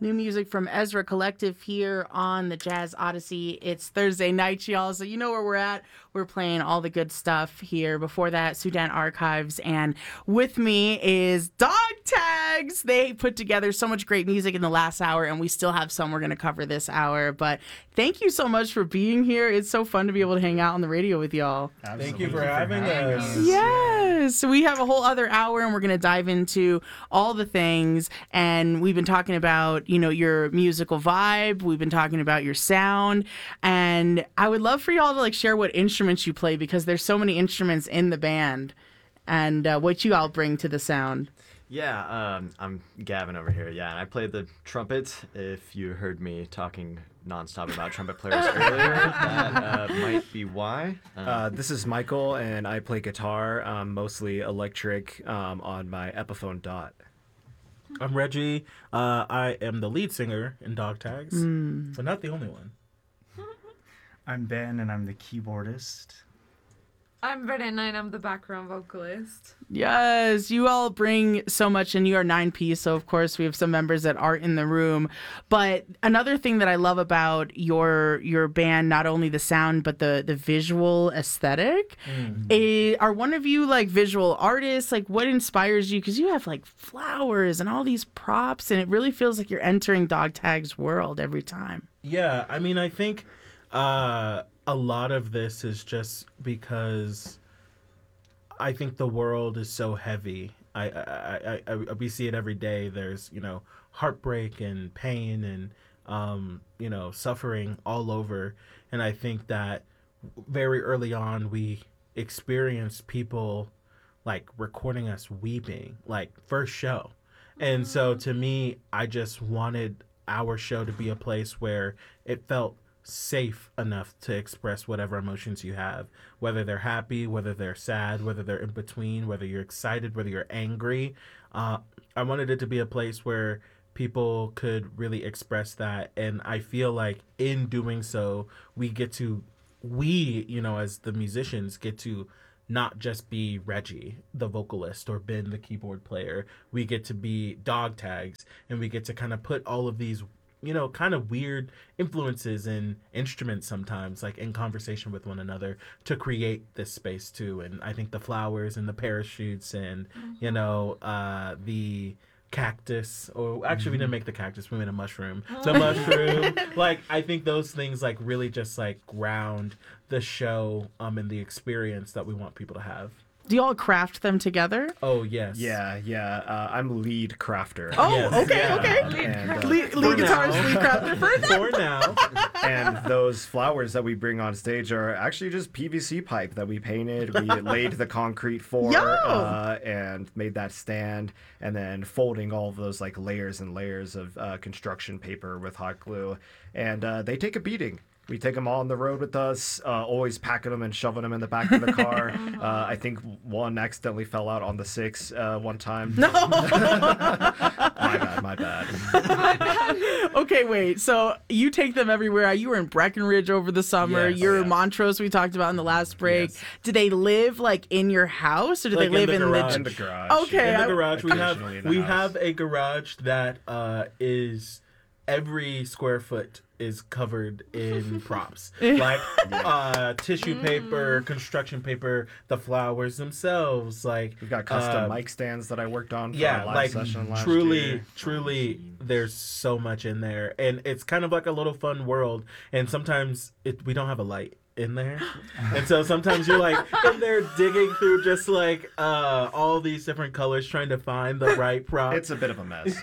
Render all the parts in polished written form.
New music from Ezra Collective here on the Jazz Odyssey. It's Thursday night, y'all, so you know where we're at. We're playing all the good stuff here. Before that, Sudan Archives. And with me is Dog Tags. They put together so much great music in the last hour, and we still have some we're going to cover this hour. But thank you so much for being here. It's so fun to be able to hang out on the radio with y'all. Absolutely. Thank you for having us. Yes. So we have a whole other hour, and we're going to dive into all the things. And we've been talking about, you know, your musical vibe. We've been talking about your sound. And I would love for y'all to like share what instruments you play, because there's so many instruments in the band, and what you all bring to the sound. Yeah, I'm Gavin over here. Yeah, and I play the trumpet. If you heard me talking nonstop about trumpet players earlier, that might be why. This is Michael, and I play guitar, mostly electric, on my Epiphone Dot. I'm Reggie. I am the lead singer in Dog Tags, but not the only one. I'm Ben, and I'm the keyboardist. I'm Verena, and I'm the background vocalist. Yes, you all bring so much, and you are 9-piece, so of course we have some members that aren't in the room. But another thing that I love about your band, not only the sound but the visual aesthetic, are one of you like visual artists? Like, what inspires you? Because you have like flowers and all these props, and it really feels like you're entering Dog Tag's world every time. Yeah, I mean, I think a lot of this is just because I think the world is so heavy. We see it every day. There's, you know, heartbreak and pain and, you know, suffering all over. And I think that very early on we experienced people like recording us weeping, like first show. And so to me, I just wanted our show to be a place where it felt safe enough to express whatever emotions you have, whether they're happy, whether they're sad, whether they're in between, whether you're excited, whether you're angry. I wanted it to be a place where people could really express that, and I feel like in doing so we, you know, as the musicians, get to not just be Reggie, the vocalist, or Ben, the keyboard player. We get to be Dog Tags, and we get to kind of put all of these, you know, kind of weird influences and instruments sometimes, like in conversation with one another, to create this space too. And I think the flowers and the parachutes and, you know, the cactus, or actually we didn't make the cactus, we made a mushroom. The mushroom, like, I think those things like really just like ground the show and the experience that we want people to have. Do you all craft them together? Oh, yes. Yeah. I'm lead crafter. Oh, Yes. okay, Yeah. okay. And, Lead guitarist, lead crafter for now. For now. and those flowers that we bring on stage are actually just PVC pipe that we painted. We laid the concrete for and made that stand, and then folding all of those like layers and layers of construction paper with hot glue. And they take a beating. We take them all on the road with us, always packing them and shoving them in the back of the car. I think one accidentally fell out on the 6 one time. No. My bad. Okay, wait. So you take them everywhere. You were in Breckenridge over the summer. Yes. You're in Montrose, we talked about in the last break. Yes. Do they live like in your house, or do Like they live in the garage. In the garage. Okay. In the garage, Occasionally in the we house. have a garage that is every square foot is covered in props, like tissue paper, construction paper, the flowers themselves. Like We've got custom mic stands that I worked on for yeah, a live like session last truly, year. there's so much in there, and it's kind of like a little fun world. And sometimes we don't have a light in there, and so sometimes you're like in there digging through just like all these different colors trying to find the right prop. It's a bit of a mess.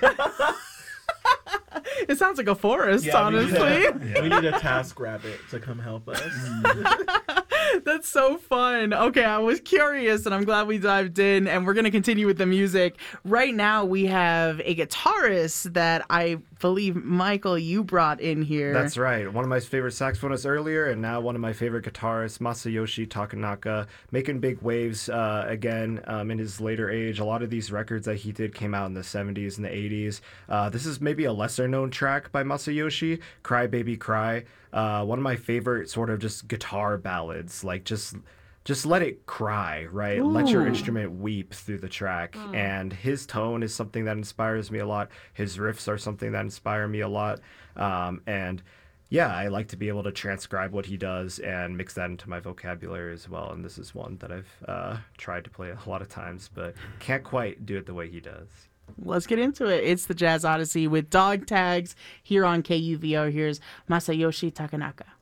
It sounds like a forest, Yeah, honestly. we need a task rabbit to come help us. That's so fun. Okay, I was curious, and I'm glad we dived in, and we're going to continue with the music. Right now, we have a guitarist that I believe, Michael, you brought in here. That's right. One of my favorite saxophonists earlier, and now one of my favorite guitarists, Masayoshi Takanaka, making big waves again in his later age. A lot of these records that he did came out in the 70s and the 80s. This is maybe a lesser-known track by Masayoshi, Cry Baby Cry. One of my favorite sort of just guitar ballads, like just just let it cry, right? Let your instrument weep through the track. And his tone is something that inspires me a lot. His riffs are something that inspire me a lot. And yeah, I like to be able to transcribe what he does and mix that into my vocabulary as well. And this is one that I've tried to play a lot of times, but can't quite do it the way he does. Let's get into it. It's the Jazz Odyssey with Dog Tags here on KUVO. Here's Masayoshi Takanaka.